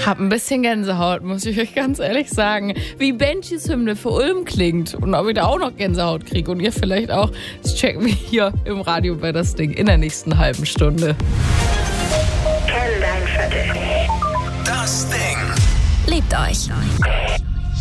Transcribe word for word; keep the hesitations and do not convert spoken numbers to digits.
Hab ein bisschen Gänsehaut, muss ich euch ganz ehrlich sagen. Wie Benjis Hymne für Ulm klingt und ob ich da auch noch Gänsehaut kriege und ihr vielleicht auch. Das checken wir hier im Radio bei das Ding in der nächsten halben Stunde. Kenn dein Viertel. Das Ding. Liebt euch.